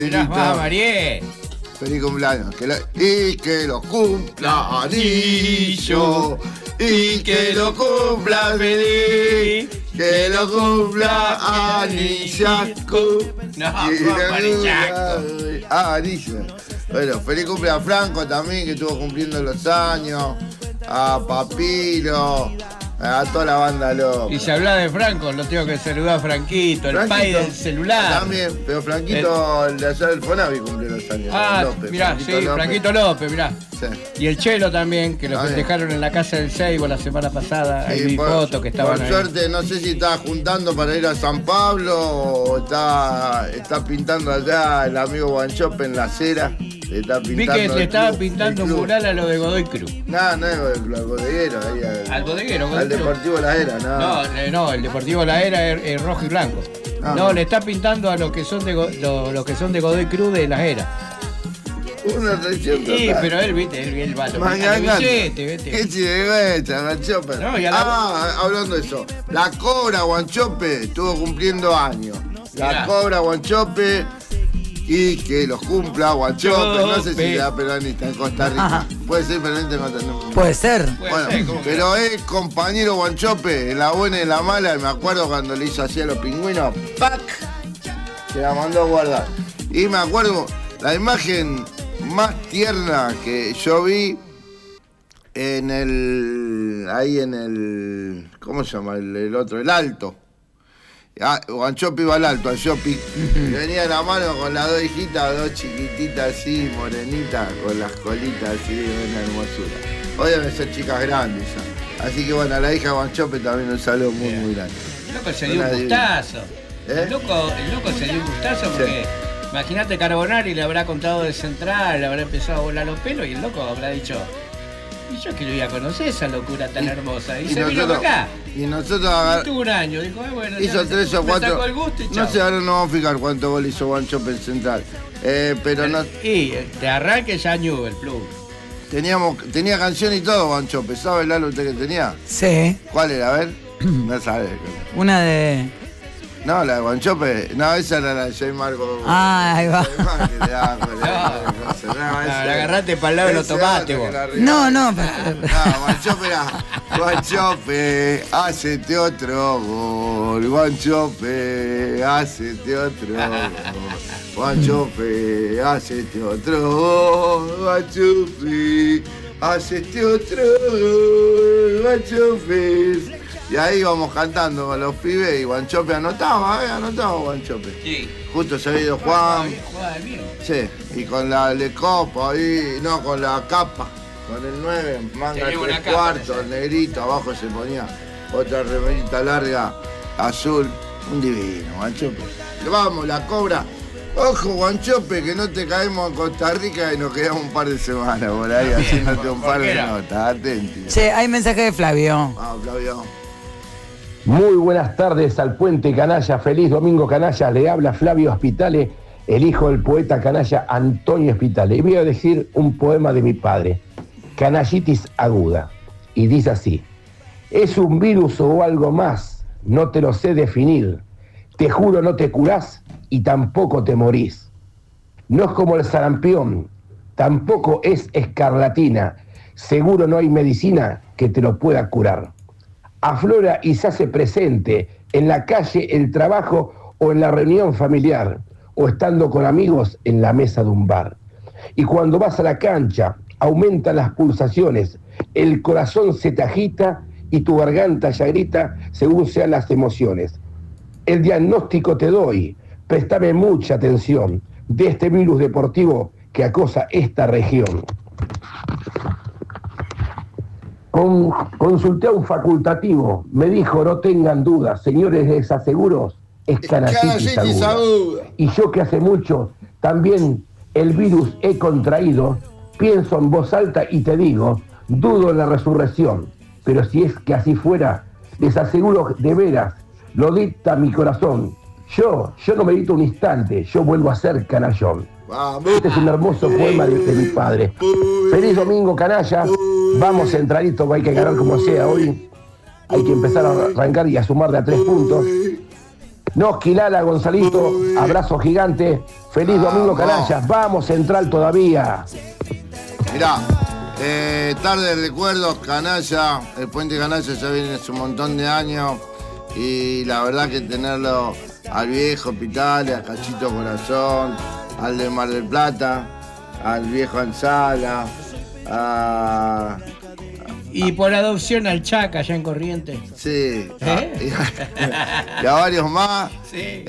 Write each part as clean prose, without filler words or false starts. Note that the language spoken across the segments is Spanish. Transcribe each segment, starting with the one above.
Más, Marié. Feliz cumpleaños. Y que lo cumpla Anillo. Y que lo cumpla feliz. Que lo cumpla Anillaco. No, Anillaco. Anillo. Bueno, feliz cumpleaños a Franco también, que estuvo cumpliendo los años. A Papiro. A toda la banda loca. Y si habla de Franco, lo tengo que saludar a Franquito, el pai del celular. También, pero Franquito, el de allá del Fonavi cumple los años. Ah, López, mirá, sí, López. Franquito López, mirá. Sí. Y el Chelo también, que lo También. festejaron en la casa del Seibo la semana pasada. Ahí vi fotos que estaban por ahí. suerte, no sé si está juntando para ir a San Pablo o está pintando allá el amigo Guanchope en la acera. Está Vi que le estaba pintando un mural a lo de Godoy Cruz. No el bodeguero. Ahí, Al bodeguero, al Deportivo La Era, No, el Deportivo La Era es rojo y blanco. No, le está pintando a los que son de los que son de Godoy Cruz de La Era. Una reacción total. Sí, pero él, viste, él va a tomar billete, ¿viste? Qué chirigüecha, Guanchope. No, hablando de eso. La Cobra Guanchope estuvo cumpliendo años. La Cobra Guanchope. Y que los cumpla Guanchope. No sé si era peronista en Costa Rica. Puede ser peronista en Costa Rica. Puede ser. Bueno, pero es compañero Guanchope, en la buena y en la mala. Me acuerdo cuando le hizo así a los pingüinos. ¡Pac! Se la mandó a guardar. Y me acuerdo la imagen más tierna que yo vi ahí en el, ¿cómo se llama? El otro, el Alto. Guanchope iba al Alto, al shopping. Venía en la mano con las dos hijitas, dos chiquititas así, morenitas, con las colitas así, una hermosura. Hoy deben ser chicas grandes ya. Así que bueno, a la hija de Guanchope también un saludo muy grande. El loco se dio un gustazo. El loco se dio un gustazo porque imagínate Carbonari le habrá contado de Central, le habrá empezado a volar los pelos y el loco habrá dicho, y yo que lo iba a conocer esa locura tan hermosa. Y se vino para acá. Y nosotros tuvo un año, dijo, bueno, hizo 3 o 4. Sacó el gusto y no sé, ahora no vamos a fijar cuánto gol hizo Guanchope en Central. Pero no. Y de arranque ya Newell Plus. Tenía canción y todo Guanchope. ¿Sabe Lalo usted que tenía? Sí. ¿Cuál era? A ver. No sabe. Una de. No, la de Guanchope. No, esa era la de J. Marco. Ah, ahí va. La agarraste para el lado de los tomates, vos. No. Guanchope era. Guanchope, hacete otro gol. Guanchope, hacete otro gol. Guanchope, hacete otro gol. Guanchope, hacete otro gol. Guanchope. Y ahí íbamos cantando con los pibes y Guanchope anotaba Guanchope. Sí. Justo se había ido Juan. Sí, y con la Lecopa ahí, no, con la capa, con el 9, manga 3/4, el negrito, abajo se ponía otra remerita larga, azul, un divino, Guanchope. Vamos, la Cobra. Ojo, Guanchope, que no te caemos en Costa Rica y nos quedamos un par de semanas por ahí haciéndote un par de notas, atenti. Sí, hay mensaje de Flavio. Flavio. Muy buenas tardes al Puente Canalla, feliz domingo Canalla, le habla Flavio Hospitale, el hijo del poeta canalla Antonio Hospitale. Y voy a decir un poema de mi padre, Canallitis aguda, y dice así: es un virus o algo más, no te lo sé definir, te juro no te curás y tampoco te morís. No es como el sarampión, tampoco es escarlatina, seguro no hay medicina que te lo pueda curar. Aflora y se hace presente en la calle, el trabajo o en la reunión familiar, o estando con amigos en la mesa de un bar. Y cuando vas a la cancha, aumentan las pulsaciones, el corazón se te agita y tu garganta ya grita según sean las emociones. El diagnóstico te doy, préstame mucha atención de este virus deportivo que acosa esta región. Consulté a un facultativo, me dijo no tengan dudas, señores, les aseguro, es canallitis aguda. Y yo que hace mucho también el virus he contraído, pienso en voz alta y te digo, dudo en la resurrección, pero si es que así fuera, les aseguro de veras, lo dicta mi corazón. Yo no medito un instante, yo vuelvo a ser canallón. Este es un hermoso poema de mi padre. Feliz domingo, canalla. Vamos centradito, hay que ganar como sea hoy. Hay que empezar a arrancar y a sumar de a 3 puntos. Noski, Lala, Gonzalito, abrazo gigante. Feliz domingo, canallas. Vamos, Central todavía. Mirá, tarde de recuerdos, canalla. El Puente Canalla ya viene hace un montón de años. Y la verdad que tenerlo al viejo Pitale, a Cachito Corazón, al de Mar del Plata, al viejo Ansala, y por adopción al Chaca allá en Corrientes. Sí, y a varios más. Sí.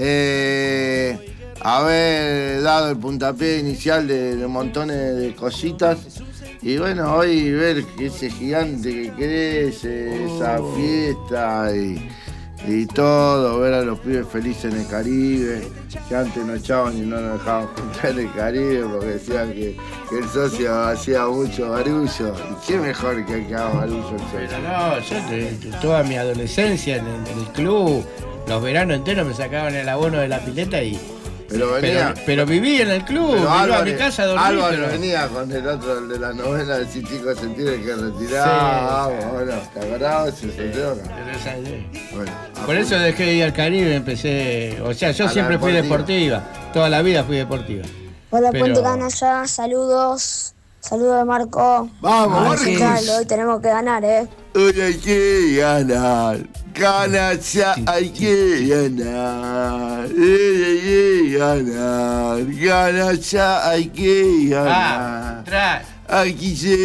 Haber dado el puntapié inicial de montones de cositas. Y bueno, hoy ver que ese gigante que crece, esa fiesta y todo, ver a los pibes felices en el Caribe, que antes no echaban y no nos dejaban juntar en el Caribe porque decían que el socio hacía mucho barullo. ¿Y qué mejor que el que haga barullo el socio? Pero no, yo toda mi adolescencia en el club, los veranos enteros me sacaban el abono de la pileta pero viví en el club, iba a mi casa a dormir. Álvaro venía con el otro, el de la novela del Cítico Sentir, el que retiraba. Sí. Bueno, ¿te acordabas? Bueno, por eso dejé de ir al Caribe y empecé. O sea, yo siempre fui deportiva. Toda la vida fui deportiva. Hola, Puente Canalla, saludos. Saludos de Marco. Vamos, Marcos. Hoy tenemos que ganar, Hoy hay que ganar. Canalla, hay que ganar. Hay que ganar. Canalla, hay que ganar. Tras. Aquí se